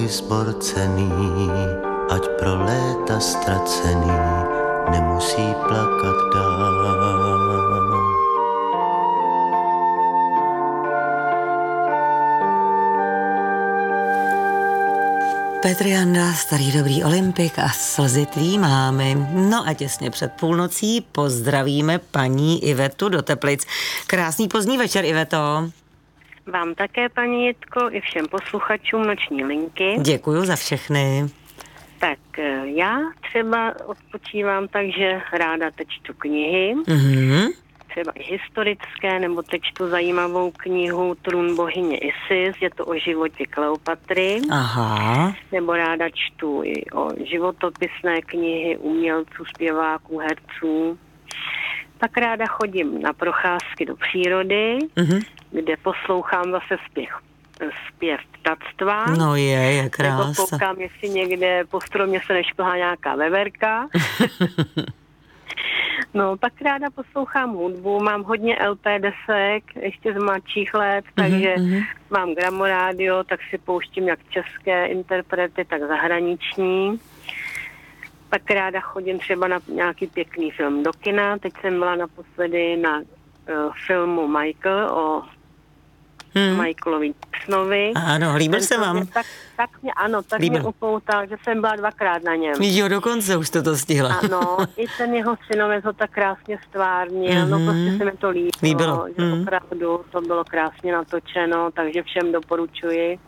můj zborcený, ať pro léta ztracený nemusí plakat dál. Petr Janda, starý dobrý Olympik a slzy tvý mámy. No a těsně před půlnocí pozdravíme paní Ivetu do Teplic. Krásný pozdní večer, Iveto. Vám také, paní Jitko, i všem posluchačům Noční linky. Děkuju za všechny. Tak já třeba odpočívám tak, že ráda teď čtu knihy, třeba i historické, nebo teď čtu zajímavou knihu Trůn bohyně Isis, je to o životě Kleopatry. Aha. Nebo ráda čtu i o životopisné knihy umělců, zpěváků, herců. Tak ráda chodím na procházky do přírody, kde poslouchám zase zpěv ptactva. No je krása. Nebo koukám, jestli někde po stromě se nešplhá nějaká veverka. No, pak ráda poslouchám hudbu, mám hodně LP desek, ještě z mladších let, takže mám gramorádio, tak si pouštím jak české interprety, tak zahraniční. Pak ráda chodím třeba na nějaký pěkný film do kina. Teď jsem byla naposledy na filmu Michael o Michaelovi Jacksonovi. Ano, líbil se vám? Tak mě upoutal, že jsem byla 2krát na něm. Jo, dokonce už jste to stihla. Ano, i ten jeho synovec ho tak krásně stvárnil, no prostě se mi to líbilo. Že opravdu to bylo krásně natočeno, takže všem doporučuji,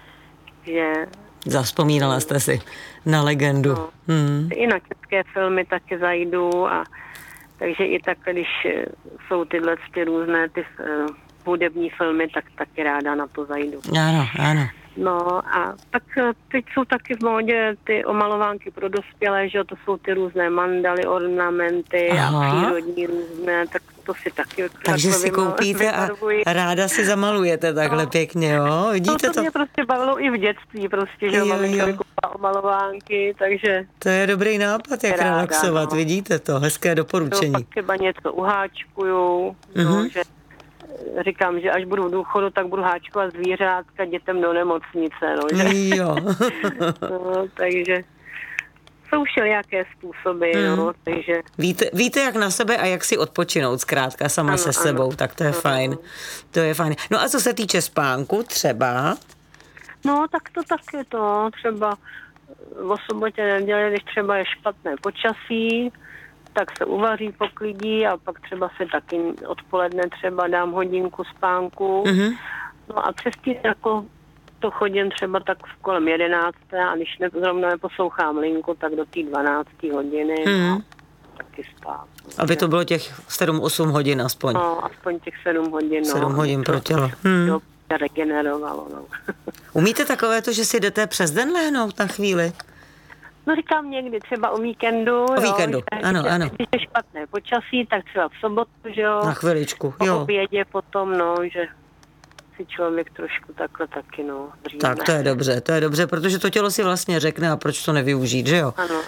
že... Zavzpomínala jste si na legendu. No, i na české filmy taky zajdu, a takže i tak, když jsou tyhle různé ty hudební filmy, tak taky ráda na to zajdu. Ano. No a tak teď jsou taky v módě ty omalovánky pro dospělé, že to jsou ty různé mandaly, ornamenty a přírodní různé, tak to si taky... Takže si koupíte a ráda si zamalujete takhle pěkně, jo? Vidíte to? Mě prostě bavilo i v dětství prostě, že maminka vykoupila omalovánky, takže... To je dobrý nápad, jak ráda, relaxovat, vidíte to, hezké doporučení. Pak třeba něco uháčkuju, že říkám, že až budu v důchodu, tak budu háčkovat zvířátka dětem do nemocnice, no, že? Jo. No, takže jsou všelijaké způsoby, no, takže... Víte, jak na sebe a jak si odpočinout zkrátka sama se sebou, tak to je fajn. To je fajn. No a co se týče spánku třeba? No, tak to taky to, třeba o sobotě, neděli, když třeba je špatné počasí, tak se uvaří, poklidí a pak třeba si taky odpoledne třeba dám hodinku spánku. No a přes jako to chodím třeba tak kolem 11. a když zrovna neposlouchám linku, tak do té 12. hodiny no, taky spát. Aby to bylo těch 7-8 hodin aspoň. No, aspoň těch 7 hodin. 7 hodin pro tělo. To regenerovalo, no. Umíte takové to, že si jdete přes den lehnout na chvíli? No říkám někdy, třeba o víkendu. O víkendu, ano. Když je špatné počasí, tak třeba v sobotu, že jo. Na chviličku, jo. Po obědě potom, no, že si člověk trošku takhle taky, no, dříve. Tak to je dobře, protože to tělo si vlastně řekne a proč to nevyužít, že jo? Ano.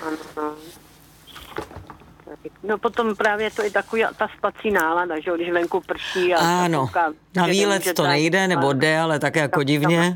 No potom právě to je taková ta spací nálada, že jo, když venku prší. A ano, na výlet to nejde, nebo jde, ale tak jako divně.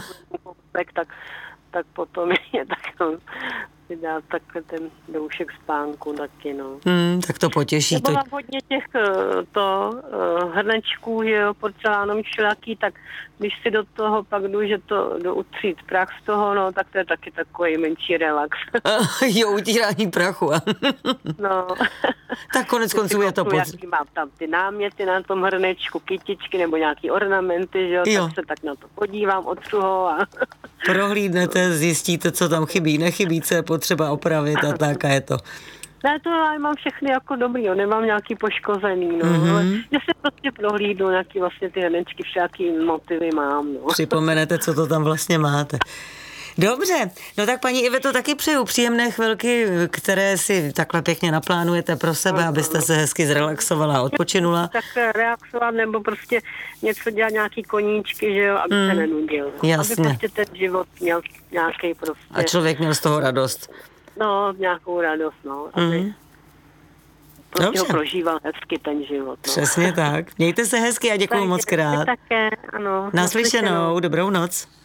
Tak potom je tak, no, si dá takhle ten doušek spánku taky, no. Tak to potěší. Nebo mám hodně těch hrnečků, že jo, porcelánových všelaký, tak když si do toho pak jdu, že to jdu utřít prach z toho, no, tak to je taky takový menší relax. Jo, utírání prachu. No. Tak konec konců je to jaký mám tam ty náměty na tom hrnečku, kytičky nebo nějaký ornamenty, že jo, tak se tak na to podívám, otřu ho a... Prohlídnete, zjistíte, co tam chybí, nechybí, co je potřeba opravit a tak a je to. Ne, to já mám všechny jako dobrý, jo, nemám nějaký poškozený, no, ale že si prostě prohlídnu, nějaký vlastně ty hrnečky, všaký motivy mám, no. Připomenete, co to tam vlastně máte. Dobře, no tak paní Iveto, taky přeju příjemné chvilky, které si takhle pěkně naplánujete pro sebe, abyste se hezky zrelaxovala a odpočinula. Tak relaxovat nebo prostě něco dělat, nějaký koníčky, že jo, aby se nenudil. Jasně. Aby prostě ten život měl nějaký prostě. A člověk měl z toho radost. No, nějakou radost, no. Aby prostě ho prožíval hezky ten život. No. Přesně tak. Mějte se hezky a děkuju moc krát. Také, ano. Naslyšenou, dobrou noc.